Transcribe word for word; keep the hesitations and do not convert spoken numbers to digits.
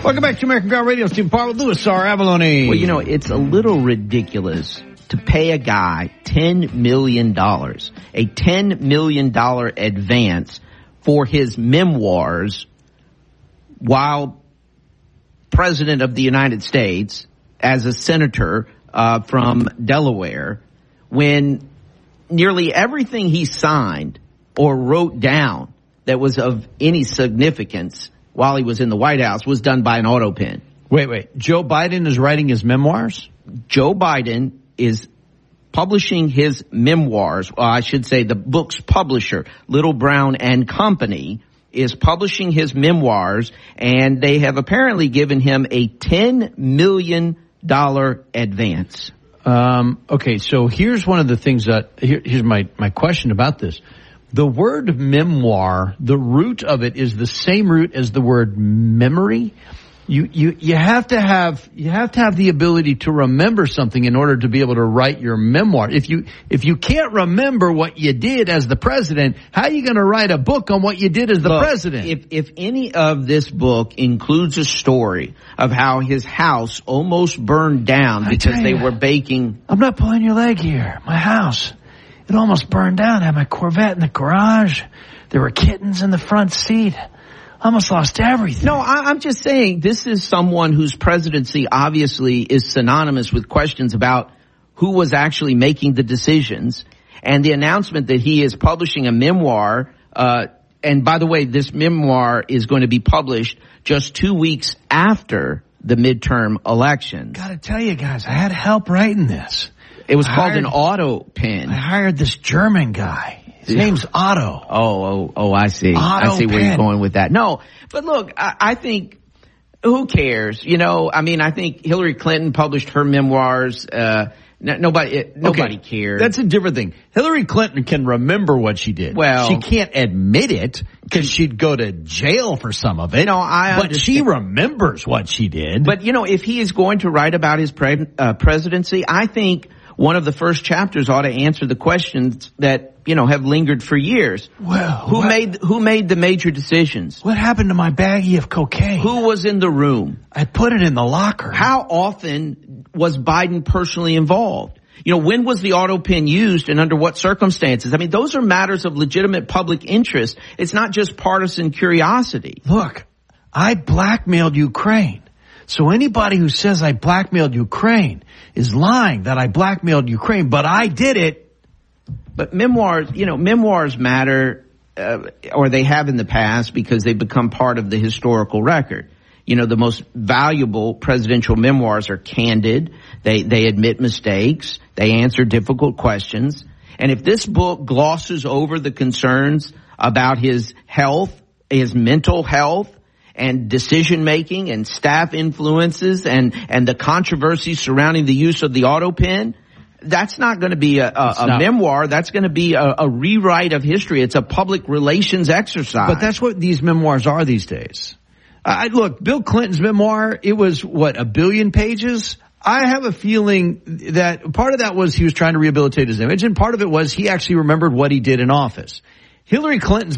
Welcome back to American Girl Radio. Steve Parr with Louis R. Avalone. Well, you know, it's a little ridiculous to pay a guy ten million dollars, a ten million dollars advance for his memoirs while President of the United States as a senator uh, from Delaware, when nearly everything he signed or wrote down that was of any significance while he was in the White House was done by an auto pen. Wait, wait. Joe Biden is writing his memoirs? Joe Biden is publishing his memoirs. Well, I should say the book's publisher, Little Brown and Company, is publishing his memoirs, and they have apparently given him a ten million dollars advance. Um, okay, so here's one of the things that, here, here's my, my question about this. The word memoir, the root of it is the same root as the word memory. You, you, you have to have, you have to have the ability to remember something in order to be able to write your memoir. If you, if you can't remember what you did as the president, how are you going to write a book on what you did as the Look, president? If, if any of this book includes a story of how his house almost burned down I because tell they you, were baking. I'm not pulling your leg here. My house, it almost burned down. I had my Corvette in the garage. There were kittens in the front seat. I almost lost everything. No, I, I'm just saying this is someone whose presidency obviously is synonymous with questions about who was actually making the decisions. And the announcement that he is publishing a memoir, uh, and by the way, this memoir is going to be published just two weeks after the midterm elections. Gotta tell you guys, I had help writing this. It was I called hired, an auto pen. I hired this German guy. His name's Otto. Oh, oh, oh, I see. Otto I see where pen. you're going with that. No, but look, I, I think, who cares? You know, I mean, I think Hillary Clinton published her memoirs. Uh, n- nobody, nobody okay, cared. That's a different thing. Hillary Clinton can remember what she did. Well, she can't admit it because she'd go to jail for some of it. No, I But understand. she remembers what she did. But, you know, if he is going to write about his pre- uh, presidency, I think one of the first chapters ought to answer the questions that, you know, have lingered for years. Well, who what, made who made the major decisions? what happened to my baggie of cocaine? Who was in the room? I put it in the locker. How often was Biden personally involved? You know, when was the auto pen used and under what circumstances? I mean, those are matters of legitimate public interest. It's not just partisan curiosity. Look, I blackmailed Ukraine. So anybody who says I blackmailed Ukraine is lying that I blackmailed Ukraine, but I did it. But memoirs, you know, memoirs matter, uh, or they have in the past because they become part of the historical record. You know, the most valuable presidential memoirs are candid. They, they admit mistakes. They answer difficult questions. And if this book glosses over the concerns about his health, his mental health, and decision making and staff influences and, and the controversy surrounding the use of the auto pen, that's not going to be a, a, a memoir. That's going to be a, a rewrite of history. It's a public relations exercise. But that's what these memoirs are these days. I look, Bill Clinton's memoir, it was what, a billion pages? I have a feeling that part of that was he was trying to rehabilitate his image, and part of it was he actually remembered what he did in office. Hillary Clinton's